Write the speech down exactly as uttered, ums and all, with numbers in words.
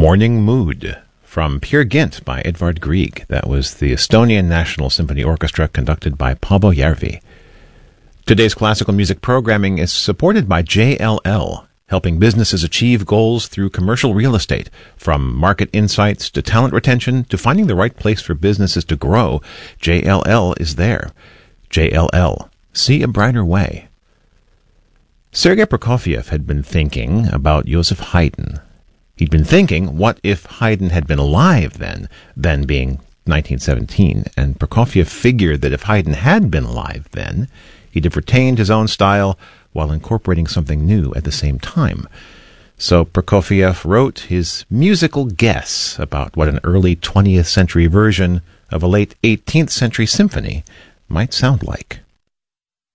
Morning Mood from Peer Gynt by Edvard Grieg. That was the Estonian National Symphony Orchestra conducted by Paavo Järvi. Today's classical music programming is supported by J L L, helping businesses achieve goals through commercial real estate. From market insights to talent retention to finding the right place for businesses to grow, J L L is there. J L L. See a brighter way. Sergei Prokofiev had been thinking about Joseph Haydn. He'd been thinking, what if Haydn had been alive then, then being nineteen seventeen, and Prokofiev figured that if Haydn had been alive then, he'd have retained his own style while incorporating something new at the same time. So Prokofiev wrote his musical guess about what an early twentieth century version of a late eighteenth century symphony might sound like.